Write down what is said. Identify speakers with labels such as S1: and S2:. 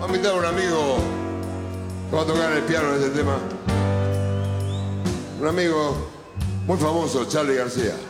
S1: a invitar a un amigo que va a tocar el piano en este tema. Un amigo muy famoso, Charly García.